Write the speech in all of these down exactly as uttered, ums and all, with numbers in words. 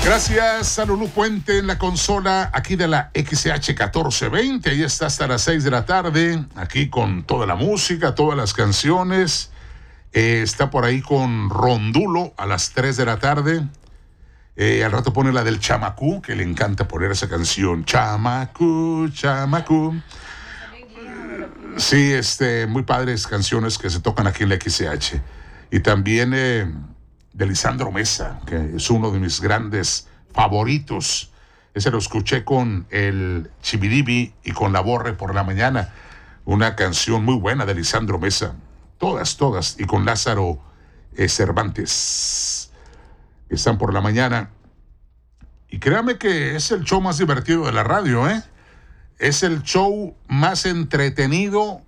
Gracias a Lulú Puente en la consola aquí de la X H catorce veinte. Ahí está hasta las seis de la tarde, aquí con toda la música, todas las canciones. Eh, está por ahí con Rondulo a las tres de la tarde. Eh, al rato pone la del Chamacú, que le encanta poner esa canción. Chamacú, Chamacú. Sí, este, muy padres canciones que se tocan aquí en la X H. Y también eh, de Lisandro Mesa, que es uno de mis grandes favoritos. Ese lo escuché con el Chibiribi y con La Borre por la mañana. Una canción muy buena de Lisandro Mesa. Todas, todas. Y con Lázaro eh, Cervantes. Están por la mañana. Y créame que es el show más divertido de la radio, ¿eh? Es el show más entretenido,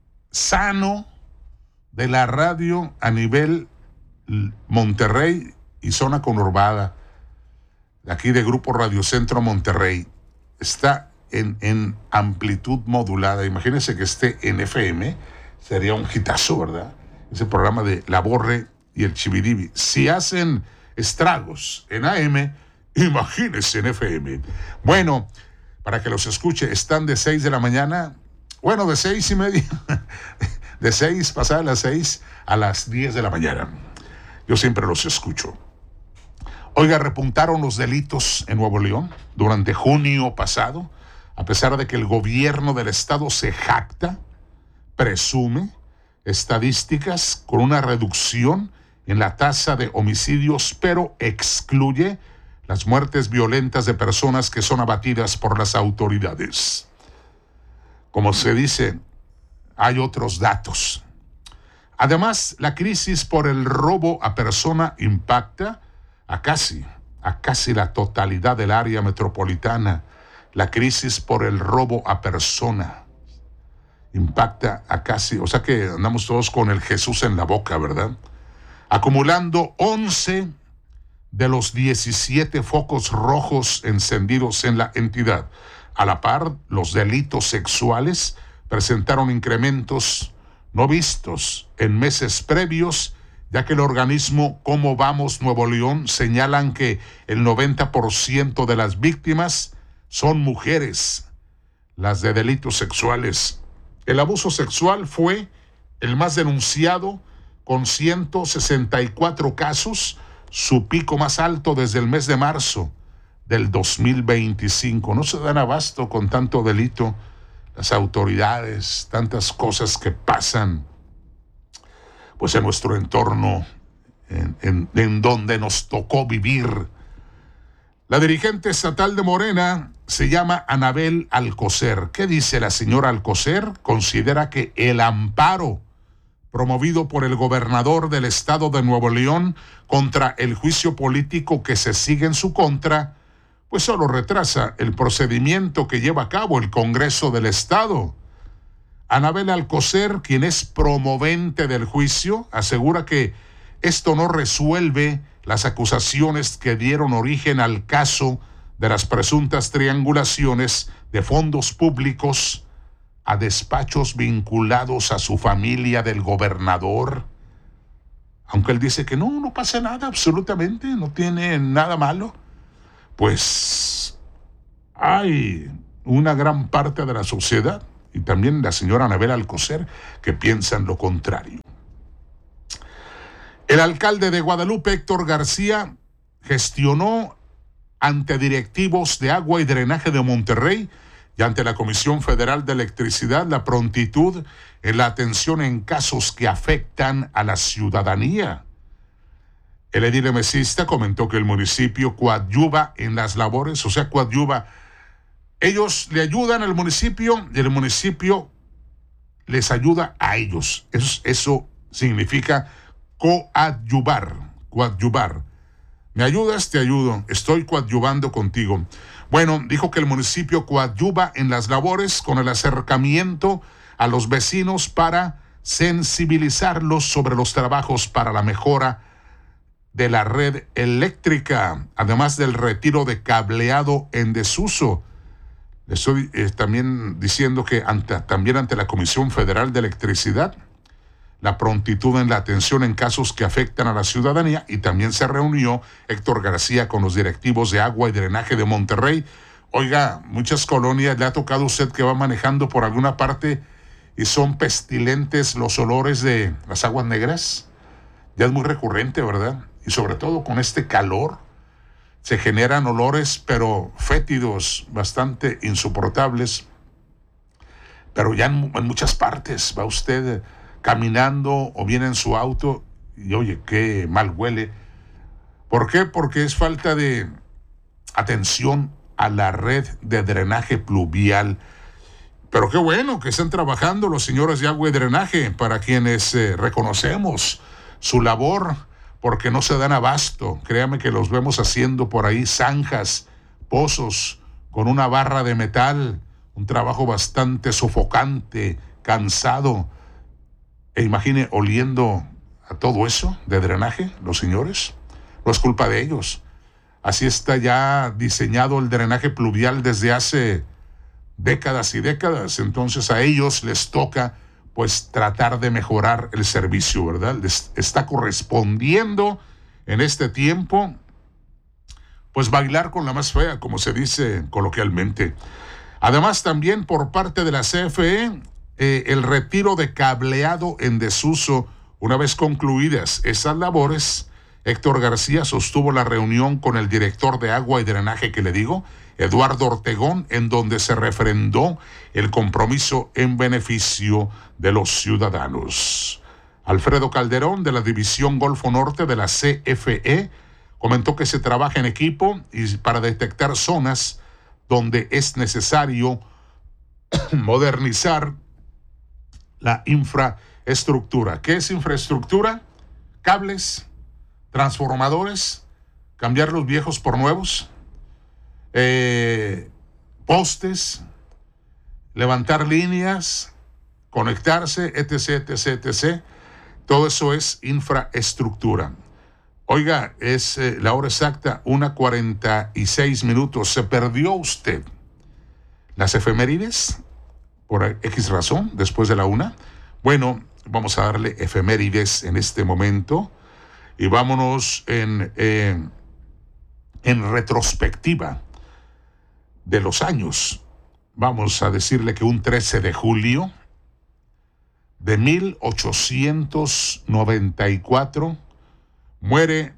sano de la radio a nivel Monterrey y zona conurbada. Aquí de Grupo Radio Centro Monterrey. Está en, en amplitud modulada. Imagínense que esté en F M. Sería un hitazo, ¿verdad? Ese programa de La Borre y el Chibiribi. Si hacen estragos en A M, imagínense en F M. Bueno, para que los escuche, están de seis de la mañana. Bueno, de seis y media. De seis, pasadas las seis, a las diez de la mañana. Yo siempre los escucho. Oiga, repuntaron los delitos en Nuevo León durante junio pasado, a pesar de que el gobierno del estado se jacta, presume estadísticas con una reducción en la tasa de homicidios, pero excluye las muertes violentas de personas que son abatidas por las autoridades. Como se dice, hay otros datos. Además, la crisis por el robo a persona impacta a casi, a casi la totalidad del área metropolitana. La crisis por el robo a persona impacta a casi, o sea que andamos todos con el Jesús en la boca, ¿verdad? Acumulando once de los diecisiete focos rojos encendidos en la entidad. A la par, los delitos sexuales presentaron incrementos no vistos en meses previos, ya que el organismo Cómo Vamos Nuevo León señalan que el noventa por ciento de las víctimas son mujeres, las de delitos sexuales. El abuso sexual fue el más denunciado, con ciento sesenta y cuatro casos, su pico más alto desde el mes de marzo del dos mil veinticinco. No se dan abasto con tanto delito las autoridades, tantas cosas que pasan pues en nuestro entorno, en, en, en donde nos tocó vivir. La dirigente estatal de Morena se llama Anabel Alcocer. ¿Qué dice la señora Alcocer? Considera que el amparo promovido por el gobernador del estado de Nuevo León contra el juicio político que se sigue en su contra, pues solo retrasa el procedimiento que lleva a cabo el Congreso del Estado. Anabel Alcocer, quien es promovente del juicio, asegura que esto no resuelve las acusaciones que dieron origen al caso de las presuntas triangulaciones de fondos públicos a despachos vinculados a su familia del gobernador. Aunque él dice que no, no pasa nada, absolutamente, no tiene nada malo. Pues hay una gran parte de la sociedad y también la señora Anabel Alcocer que piensan lo contrario. El alcalde de Guadalupe, Héctor García, gestionó ante directivos de agua y drenaje de Monterrey y ante la Comisión Federal de Electricidad la prontitud en la atención en casos que afectan a la ciudadanía. El edil mesista comentó que el municipio coadyuva en las labores, o sea, coadyuva. Ellos le ayudan al municipio y el municipio les ayuda a ellos. Eso, eso significa coadyuvar, coadyuvar. ¿Me ayudas? Te ayudo. Estoy coadyuvando contigo. Bueno, dijo que el municipio coadyuva en las labores con el acercamiento a los vecinos para sensibilizarlos sobre los trabajos para la mejora de la red eléctrica, además del retiro de cableado en desuso. Le estoy eh, también diciendo que ante, también ante la Comisión Federal de Electricidad la prontitud en la atención en casos que afectan a la ciudadanía, y también se reunió Héctor García con los directivos de agua y drenaje de Monterrey. Oiga, muchas colonias, ¿le ha tocado a usted que va manejando por alguna parte y son pestilentes los olores de las aguas negras? Ya es muy recurrente, ¿verdad? Y sobre todo con este calor, se generan olores, pero fétidos, bastante insoportables. Pero ya en, en muchas partes va usted caminando o viene en su auto y oye, qué mal huele. ¿Por qué? Porque es falta de atención a la red de drenaje pluvial. Pero qué bueno que están trabajando los señores de agua y drenaje, para quienes eh, reconocemos su labor, porque no se dan abasto. Créame que los vemos haciendo por ahí zanjas, pozos, con una barra de metal, un trabajo bastante sofocante, cansado. E imagine oliendo a todo eso de drenaje, los señores. No es culpa de ellos. Así está ya diseñado el drenaje pluvial desde hace décadas y décadas. Entonces a ellos les toca pues tratar de mejorar el servicio, ¿verdad? Les está correspondiendo en este tiempo pues bailar con la más fea, como se dice coloquialmente. Además, también por parte de la C F E, eh, el retiro de cableado en desuso. Una vez concluidas esas labores, Héctor García sostuvo la reunión con el director de agua y drenaje que le digo, Eduardo Ortegón, en donde se refrendó el compromiso en beneficio de los ciudadanos. Alfredo Calderón, de la División Golfo Norte de la C F E, comentó que se trabaja en equipo y para detectar zonas donde es necesario modernizar la infraestructura. ¿Qué es infraestructura? Cables, transformadores, cambiar los viejos por nuevos, eh, postes, levantar líneas, conectarse, etc, etc, etc. Todo eso es infraestructura. Oiga, es eh, la hora exacta, una cuarenta y seis minutos. ¿Se perdió usted las efemérides por X razón después de la una? Bueno, vamos a darle efemérides en este momento y vámonos en, eh, en retrospectiva de los años. Vamos a decirle que un trece de julio de mil ochocientos noventa y cuatro muere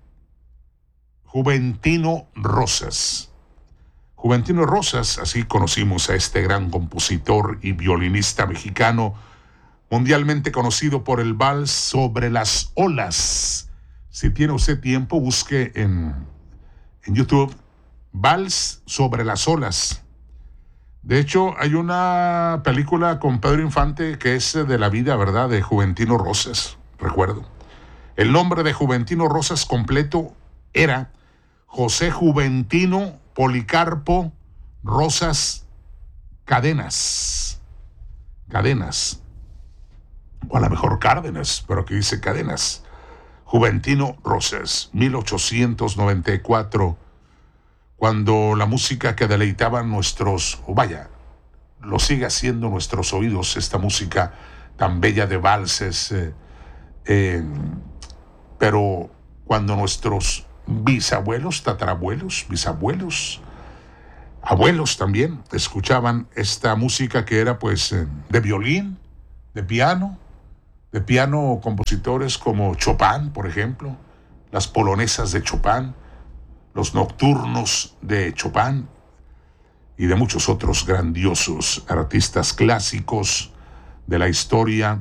Juventino Rosas. Juventino Rosas, así conocimos a este gran compositor y violinista mexicano, mundialmente conocido por el vals Sobre las olas. Si tiene usted tiempo, busque en, en YouTube Vals sobre las olas. De hecho, hay una película con Pedro Infante que es de la vida, ¿verdad?, de Juventino Rosas, recuerdo. El nombre de Juventino Rosas completo era José Juventino Policarpo Rosas Cadenas. Cadenas. O a lo mejor Cárdenas, pero aquí dice Cadenas. Juventino Rosas, mil ochocientos noventa y cuatro, cuando la música que deleitaba nuestros, o vaya, lo sigue haciendo nuestros oídos, esta música tan bella de valses, eh, eh, pero cuando nuestros bisabuelos, tatarabuelos, bisabuelos, abuelos también escuchaban esta música que era pues eh, de violín, de piano, de piano, compositores como Chopin, por ejemplo, las polonesas de Chopin, los nocturnos de Chopin y de muchos otros grandiosos artistas clásicos de la historia,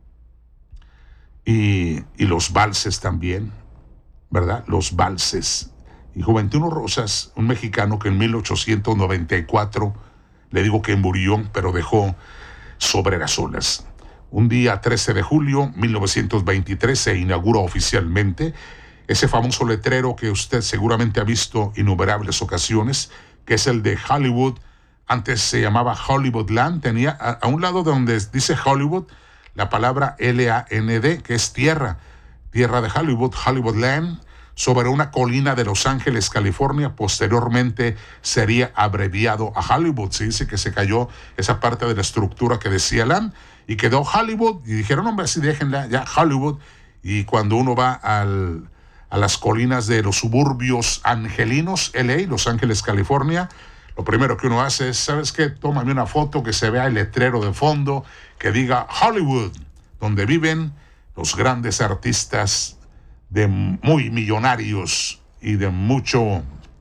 y, y los valses también, ¿verdad? Los valses. Y Juventino Rosas, un mexicano que en mil ochocientos noventa y cuatro, le digo que murió, pero dejó Sobre las olas. Un día trece de julio de mil novecientos veintitrés se inaugura oficialmente ese famoso letrero que usted seguramente ha visto innumerables ocasiones, que es el de Hollywood. Antes se llamaba Hollywoodland, tenía a, a un lado donde dice Hollywood la palabra L A N D, que es tierra, tierra de Hollywood, Hollywoodland, sobre una colina de Los Ángeles, California. Posteriormente sería abreviado a Hollywood. Se dice que se cayó esa parte de la estructura que decía Land y quedó Hollywood, y dijeron, hombre, así déjenla, ya Hollywood. Y cuando uno va al, a las colinas de los suburbios angelinos, L A, Los Ángeles, California, lo primero que uno hace es, ¿sabes qué? Tómame una foto que se vea el letrero de fondo, que diga Hollywood, donde viven los grandes artistas de muy millonarios y de mucho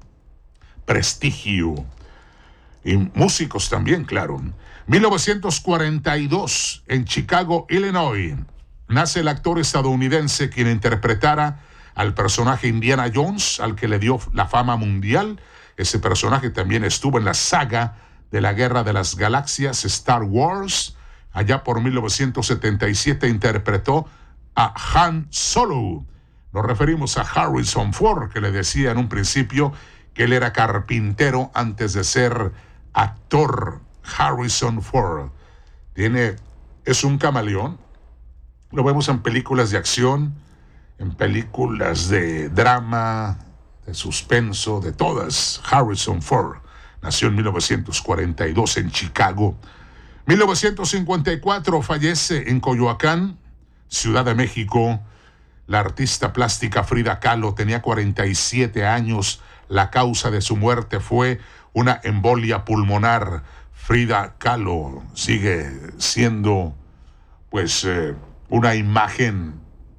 prestigio. Y músicos también, claro. mil novecientos cuarenta y dos, en Chicago, Illinois, nace el actor estadounidense quien interpretara al personaje Indiana Jones, al que le dio la fama mundial. Ese personaje también estuvo en la saga de la Guerra de las Galaxias, Star Wars. Allá por mil novecientos setenta y siete interpretó a Han Solo. Nos referimos a Harrison Ford, que le decía en un principio que él era carpintero antes de ser actor. Harrison Ford tiene, es un camaleón. Lo vemos en películas de acción, en películas de drama, de suspenso, de todas. Harrison Ford nació en mil novecientos cuarenta y dos en Chicago. mil novecientos cincuenta y cuatro fallece en Coyoacán, Ciudad de México, la artista plástica Frida Kahlo. Tenía cuarenta y siete años. La causa de su muerte fue una embolia pulmonar. Frida Kahlo sigue siendo, pues, eh, una imagen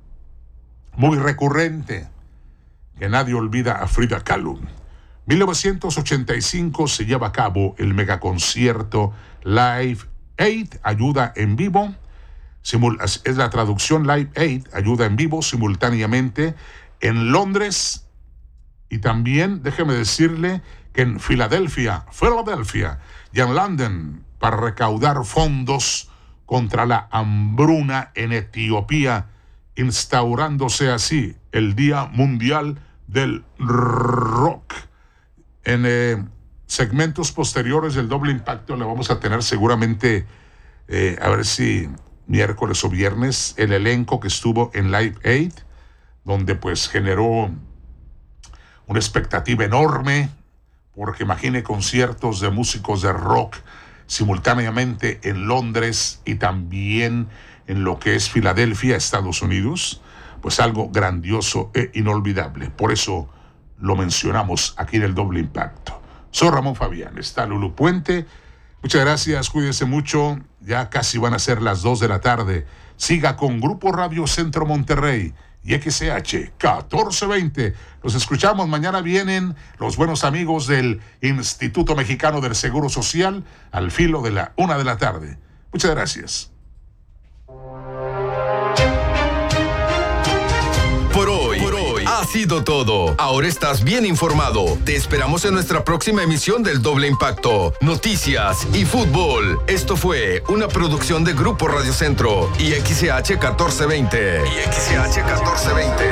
muy recurrente, que nadie olvida a Frida Kahlo. mil novecientos ochenta y cinco se lleva a cabo el megaconcierto Live Aid, ayuda en vivo. Simul- es la traducción Live Aid, ayuda en vivo, simultáneamente en Londres y también, déjeme decirle, que en Filadelfia, Filadelfia y en London, para recaudar fondos contra la hambruna en Etiopía, instaurándose así el Día Mundial del Rock. En eh, segmentos posteriores del Doble Impacto le vamos a tener seguramente, eh, a ver si miércoles o viernes, el elenco que estuvo en Live Aid, donde pues generó una expectativa enorme, porque imagine conciertos de músicos de rock simultáneamente en Londres y también en lo que es Filadelfia, Estados Unidos, pues algo grandioso e inolvidable. Por eso lo mencionamos aquí en el Doble Impacto. Soy Ramón Fabián, está Lulu Puente. Muchas gracias, cuídense mucho. Ya casi van a ser las dos de la tarde. Siga con Grupo Radio Centro Monterrey y X C H catorce veinte. Los escuchamos. Mañana vienen los buenos amigos del Instituto Mexicano del Seguro Social al filo de la una de la tarde. Muchas gracias. Por hoy, por hoy ha sido todo. Ahora estás bien informado. Te esperamos en nuestra próxima emisión del Doble Impacto. Noticias y fútbol. Esto fue una producción de Grupo Radio Centro y X C H catorce veinte. Y X C H catorce veinte.